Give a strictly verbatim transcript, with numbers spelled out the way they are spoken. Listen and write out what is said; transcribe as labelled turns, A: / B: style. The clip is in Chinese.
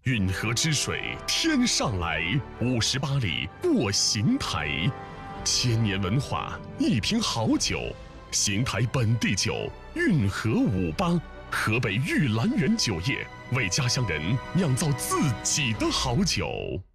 A: 运河之水天上来，五十八里过邢台。千年文化，一瓶好酒，邢台本地酒，运河五八，河北玉兰园酒业为家乡人酿造自己的好酒。